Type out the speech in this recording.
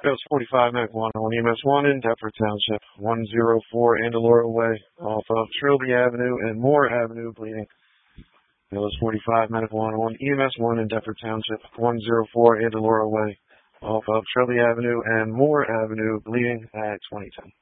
Goes 45 Medic 1 on EMS 1 in Deptford Township, 104 Andalura Way, off of Trilby Avenue and Moore Avenue, bleeding. Goes 45 Medic 1 on EMS 1 in Deptford Township, 104 Andalura Way, off of Trilby Avenue and Moore Avenue, bleeding at 2010.